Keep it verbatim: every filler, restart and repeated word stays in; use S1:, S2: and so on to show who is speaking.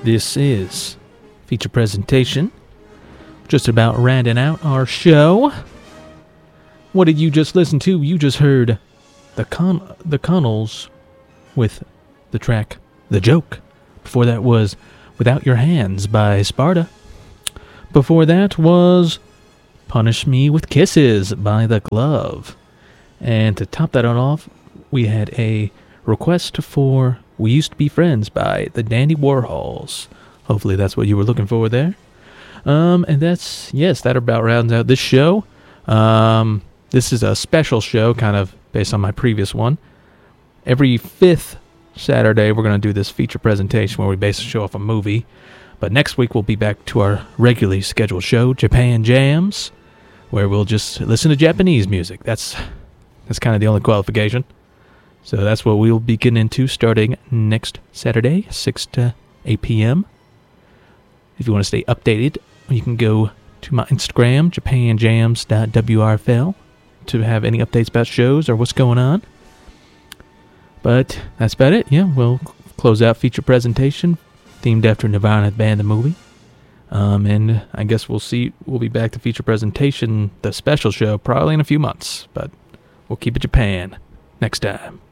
S1: This is feature presentation. Just about rounding out our show. What did you just listen to? You just heard the Con the Connells with the track The Joke. Before that was Without Your Hands by Sparta. Before that was Punish Me With Kisses by The Glove. And to top that on off, we had a request for We Used to Be Friends by the Dandy Warhols. Hopefully that's what you were looking for there. Um, and that's, yes, that about rounds out this show. Um, this is a special show, kind of based on my previous one. Every fifth Saturday, we're going to do this feature presentation where we basically show off a movie. But next week, we'll be back to our regularly scheduled show, Japan Jams, where we'll just listen to Japanese music. That's that's kind of the only qualification. So that's what we'll be getting into starting next Saturday, six to eight p.m. If you want to stay updated, you can go to my Instagram, japan jams dot w r f l, to have any updates about shows or what's going on. But that's about it. Yeah, we'll close out feature presentation themed after Nirvana band the movie. Um, and I guess we'll see. We'll be back to feature presentation, the special show, probably in a few months. But we'll keep it Japan next time.